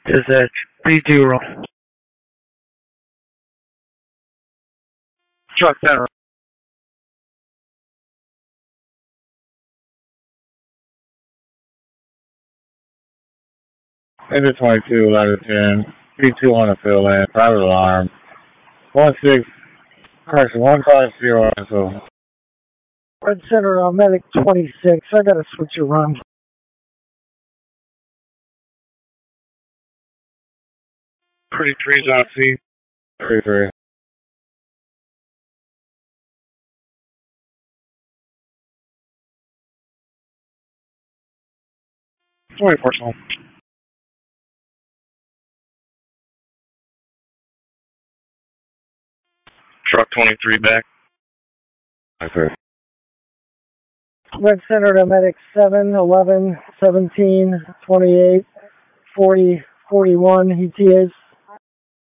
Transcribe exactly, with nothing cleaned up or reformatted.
Dispatch, B zero. Truck center. Enter twenty-two, ladder ten. B two on the fill in. Private alarm. one six, correction, one five zero. So. Red Center, uh, medic twenty-six. I gotta switch a run. Pretty three's on C. Pretty three. twenty-four, so. Truck twenty-three back. Okay. Red Center to medic seven, eleven, seventeen, twenty-eight, forty, forty-one, E T As.